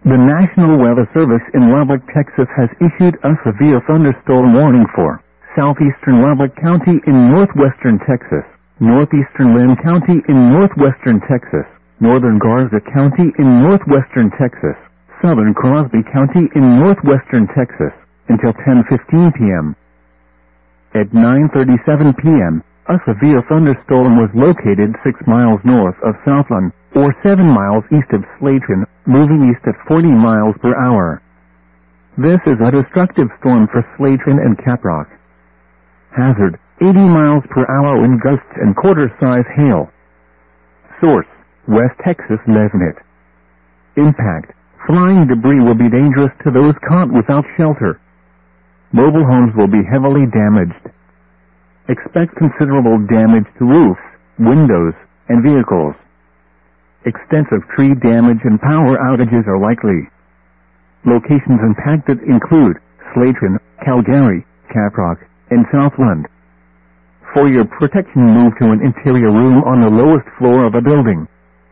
The National Weather Service in Lubbock, Texas has issued a severe thunderstorm warning for southeastern Lubbock County in northwestern Texas, northeastern Lynn County in northwestern Texas, northern Garza County in northwestern Texas, southern Crosby County in northwestern Texas, until 10:15 p.m. At 9:37 p.m., a severe thunderstorm was located 6 miles north of Southland, or 7 miles east of Slatron, moving east at 40 miles per hour. This is a destructive storm for Slatron and Caprock. Hazard, 80 miles per hour wind gusts and quarter-size hail. Source, West Texas Mesnet. Impact, flying debris will be dangerous to those caught without shelter. Mobile homes will be heavily damaged. Expect considerable damage to roofs, windows, and vehicles. Extensive tree damage and power outages are likely. Locations impacted include Slatron, Calgary, Caprock, and Southland. For your protection, move to an interior room on the lowest floor of a building.